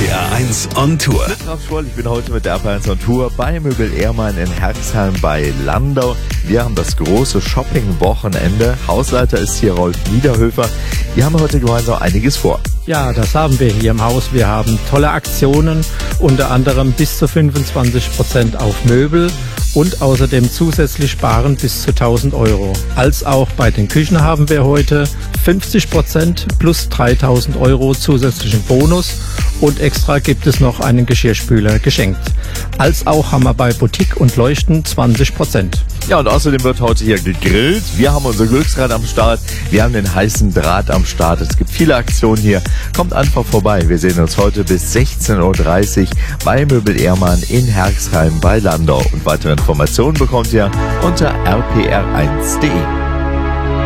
RPR1 on Tour. Ich bin heute mit der RPR1 on Tour bei Möbel Ehrmann in Herxheim bei Landau. Wir haben das große Shopping-Wochenende. Hausleiter ist hier Rolf Niederhöfer. Wir haben heute gemeinsam einiges vor. Ja, das haben wir hier im Haus. Wir haben tolle Aktionen, unter anderem bis zu 25% auf Möbel und außerdem zusätzlich sparen bis zu 1.000 Euro. Als auch bei den Küchen haben wir heute 50% plus 3.000 Euro zusätzlichen Bonus und extra gibt es noch einen Geschirrspüler geschenkt. Als auch haben wir bei Boutique und Leuchten 20%. Ja, und außerdem wird heute hier gegrillt. Wir haben unser Glücksrad am Start. Wir haben den heißen Draht am Start. Es gibt viele Aktionen hier. Kommt einfach vorbei. Wir sehen uns heute bis 16.30 Uhr bei Möbel Ehrmann in Herxheim bei Landau. Und weitere Informationen bekommt ihr unter rpr1.de.